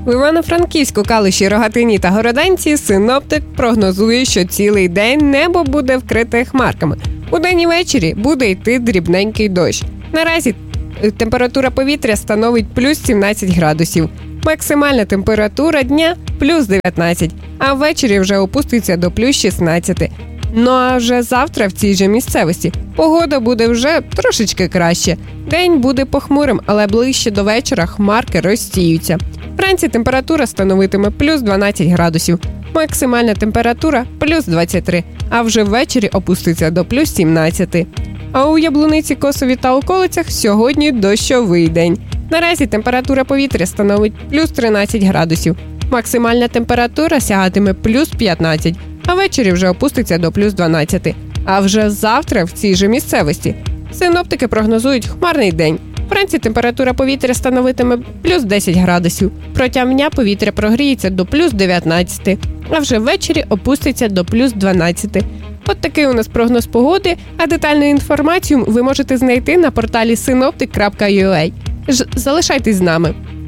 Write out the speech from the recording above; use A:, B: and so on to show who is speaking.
A: В Івано-Франківську, Калуші, Рогатині та Городенці синоптик прогнозує, що цілий день небо буде вкрите хмарками. Удень і ввечері буде йти дрібненький дощ. Наразі температура повітря становить плюс 17 градусів. Максимальна температура дня – плюс 19, а ввечері вже опуститься до плюс 16. Ну а вже завтра в цій же місцевості погода буде вже трошечки краще. День буде похмурим, але ближче до вечора хмарки розсіються. Вранці температура становитиме плюс 12 градусів, максимальна температура – плюс 23, а вже ввечері опуститься до плюс 17. А у Яблуниці, Косові та околицях сьогодні дощовий день. Наразі температура повітря становить плюс 13 градусів, максимальна температура сягатиме плюс 15, а ввечері вже опуститься до плюс 12. А вже завтра в цій же місцевості синоптики прогнозують хмарний день. Вранці температура повітря становитиме плюс 10 градусів. Протягом дня повітря прогріється до плюс 19, а вже ввечері опуститься до плюс 12. От такий у нас прогноз погоди, а детальну інформацію ви можете знайти на порталі synoptic.ua. Залишайтесь з нами.